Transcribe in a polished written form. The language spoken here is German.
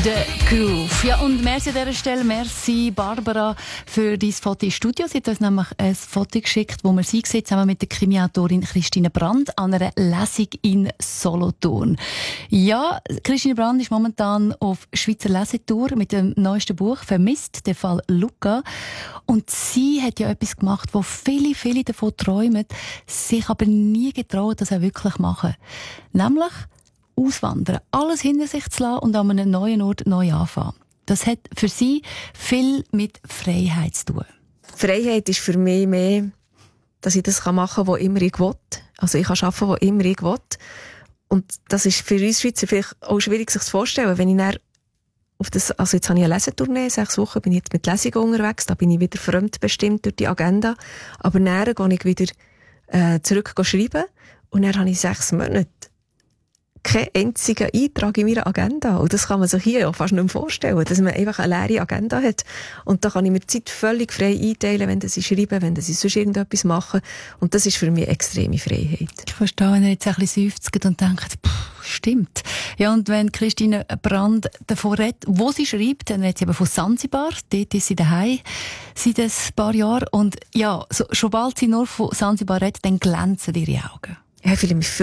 Der Groove. Ja, und merci an dieser Stelle, merci Barbara für dein Foto im Studio. Sie hat uns nämlich ein Foto geschickt, wo man sie sieht, zusammen mit der Krimi-Autorin Christine Brand an einer Lesung in Solothurn. Ja, Christine Brand ist momentan auf Schweizer Lesetour mit dem neuesten Buch «Vermisst», der Fall Luca. Und sie hat ja etwas gemacht, wo viele davon träumen, sich aber nie getrauen, das auch wirklich machen. Nämlich auswandern, alles hinter sich zu lassen und an einem neuen Ort neu anfangen. Das hat für sie viel mit Freiheit zu tun. Freiheit ist für mich mehr, dass ich das machen kann, was immer ich will. Also ich kann arbeiten, wo immer ich will. Und das ist für uns Schweizer vielleicht auch schwierig, sich zu vorstellen. Wenn ich dann auf das, also jetzt habe ich eine Lesetournee, 6 Wochen bin ich jetzt mit Lesungen unterwegs, da bin ich wieder fremdbestimmt durch die Agenda. Aber dann gehe ich wieder zurück schreiben und dann habe ich 6 Monate keinen einzigen Eintrag in meiner Agenda. Und das kann man sich hier ja fast nicht mehr vorstellen, dass man einfach eine leere Agenda hat. Und da kann ich mir die Zeit völlig frei einteilen, wenn ich schreibe, wenn ich sonst irgendetwas mache. Und das ist für mich extreme Freiheit. Ich verstehe, wenn ihr jetzt ein bisschen seufzt und denkt, stimmt. Ja, und wenn Christine Brand davon redet, wo sie schreibt, dann redet sie eben von Sansibar. Dort ist sie daheim seit ein paar Jahren. Und ja, sobald sie nur von Sansibar redet, dann glänzen ihre Augen. Ja, ich fühle mich